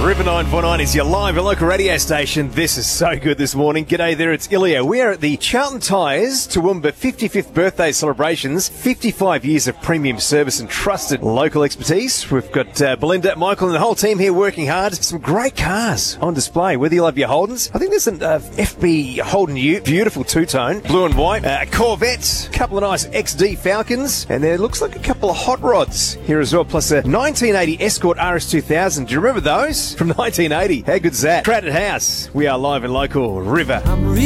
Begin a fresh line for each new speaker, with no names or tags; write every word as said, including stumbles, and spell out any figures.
River nine four nine is your live and local radio station. This is so good this morning. G'day there, it's Ilya. We are at the Charlton Tyres Toowoomba fifty-fifth birthday celebrations. fifty-five years of premium service and trusted local expertise. We've got uh, Belinda, Michael and the whole team here working hard. Some great cars on display, whether you love your Holdens. I think there's an uh, F B Holden Ute, beautiful two-tone, blue and white, uh, Corvettes, a couple of nice X D Falcons, and there looks like a couple of hot rods here as well, plus a nineteen eighty Escort R S two thousand. Do you remember those? From nineteen eighty. How good's that? Crowded House. We are live and local. River.